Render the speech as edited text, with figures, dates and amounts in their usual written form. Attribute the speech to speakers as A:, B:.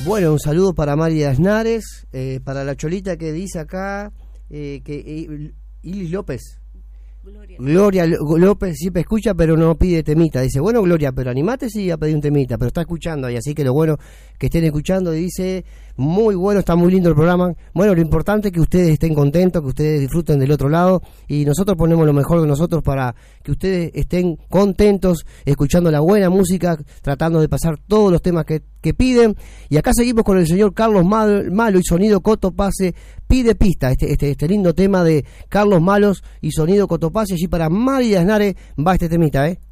A: Bueno, un saludo para María Aznares, para la Cholita que dice acá, Ilis López. Gloria López siempre escucha pero no pide temita. Dice, bueno Gloria, pero animate sí a pedir un temita, pero está escuchando ahí, así que lo bueno que estén escuchando. Dice, muy bueno, está muy lindo el programa. Bueno, lo importante es que ustedes estén contentos, que ustedes disfruten del otro lado, y nosotros ponemos lo mejor de nosotros para que ustedes estén contentos, escuchando la buena música, tratando de pasar todos los temas que piden. Y acá seguimos con el señor Carlos Malo y Sonido Cotopaxi pide pista, este lindo tema de Carlos Malos y Sonido Cotopaxi. Allí para María Aznares va este temita,